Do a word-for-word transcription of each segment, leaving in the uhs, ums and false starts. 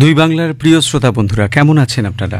দুই বাংলার প্রিয় শ্রোতা বন্ধুরা, কেমন আছেন আপনারা?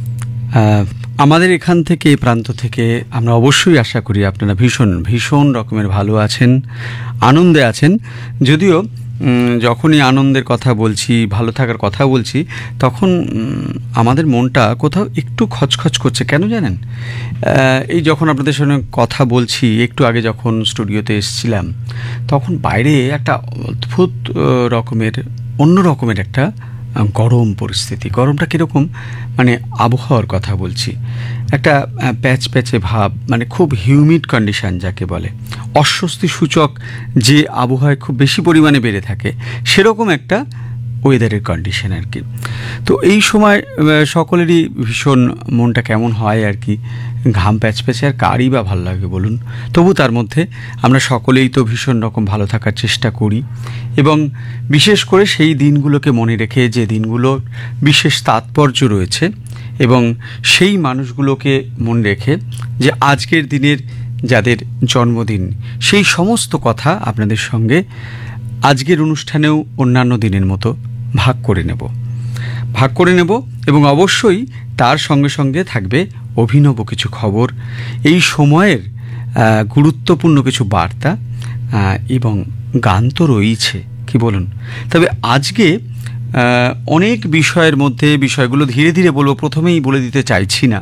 আমাদের এখান থেকে এই প্রান্ত থেকে আমরা অবশ্যই আশা করি আপনারা ভীষণ ভীষণ রকমের ভালো আছেন, আনন্দে আছেন। যদিও যখনই আনন্দের কথা বলছি, ভালো থাকার কথা বলছি, তখন আমাদের মনটা কোথাও একটু খচখচ করছে। কেন জানেন? এই যখন আপনাদের সঙ্গে কথা বলছি, একটু আগে যখন স্টুডিওতে এসেছিলাম, তখন বাইরে একটা অদ্ভুত রকমের অন্য রকমের একটা গরম পরিস্থিতি। গরমটা কীরকম, মানে আবহাওয়ার কথা বলছি, একটা প্যাচ প্যাচে ভাব, মানে খুব হিউমিড কন্ডিশান যাকে বলে, অস্বস্তি সূচক যে আবহাওয়ায় খুব বেশি পরিমাণে বেড়ে থাকে, সেরকম একটা ওয়েদারের কন্ডিশন আর কি। তো এই সময় সকলেরই ভীষণ মনটা কেমন হয় আর কি, ঘাম প্যাচ প্যাচে, আর কারই বা ভালো লাগে বলুন। তবু তার মধ্যে আমরা সকলেই তো ভীষণ রকম ভালো থাকার চেষ্টা করি, এবং বিশেষ করে সেই দিনগুলোকে মনে রেখে, যে দিনগুলোর বিশেষ তাৎপর্য রয়েছে, এবং সেই মানুষগুলোকে মনে রেখে যে আজকের দিনের যাদের জন্মদিন, সেই সমস্ত কথা আপনাদের সঙ্গে আজকের অনুষ্ঠানেও অন্যান্য দিনের মতো ভাগ করে নেব ভাগ করে নেব এবং অবশ্যই তার সঙ্গে সঙ্গে থাকবে অভিনব কিছু খবর, এই সময়ের গুরুত্বপূর্ণ কিছু বার্তা, এবং গান তো রয়েছে, কি বলুন? তবে আজকে অনেক বিষয়ের মধ্যে, বিষয়গুলো ধীরে ধীরে বলবো, প্রথমেই বলে দিতে চাইছি না।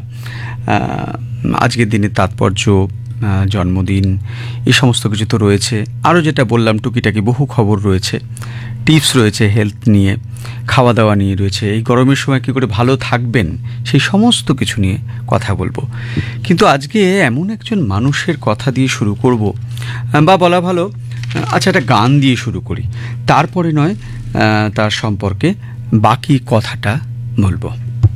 আজকের দিনের তাৎপর্য, জন্মদিন, এই সমস্ত কিছু তো রয়েছে। আরও যেটা বললাম, টুকিটাকি বহু খবর রয়েছে, টিপস রয়েছে হেলথ নিয়ে, খাওয়া দাওয়া নিয়ে রয়েছে, এই গরমের সময় কী করে ভালো থাকবেন, সেই সমস্ত কিছু নিয়ে কথা বলবো। কিন্তু আজকে এমন একজন মানুষের কথা দিয়ে শুরু করব, বা বলা ভালো, আচ্ছা একটা গান দিয়ে শুরু করি, তারপরে নয় তার সম্পর্কে বাকি কথাটা বলবো।